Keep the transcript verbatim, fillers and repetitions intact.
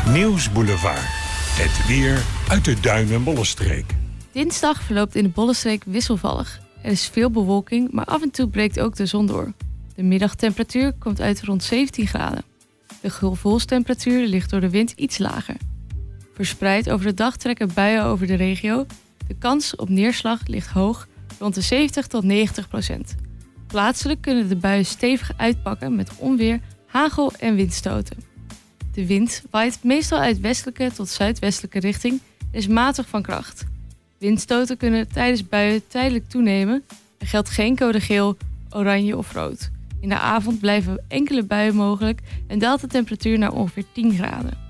Nieuwsboulevard. Het weer uit de Duin- en Bollenstreek. Dinsdag verloopt in de Bollenstreek wisselvallig. Er is veel bewolking, maar af en toe breekt ook de zon door. De middagtemperatuur komt uit rond zeventien graden. De gevoelstemperatuur ligt door de wind iets lager. Verspreid over de dag trekken buien over de regio. De kans op neerslag ligt hoog, rond de zeventig tot negentig procent. Plaatselijk kunnen de buien stevig uitpakken met onweer, hagel en windstoten. De wind waait meestal uit westelijke tot zuidwestelijke richting en is matig van kracht. Windstoten kunnen tijdens buien tijdelijk toenemen. Er geldt geen code geel, oranje of rood. In de avond blijven enkele buien mogelijk en daalt de temperatuur naar ongeveer tien graden.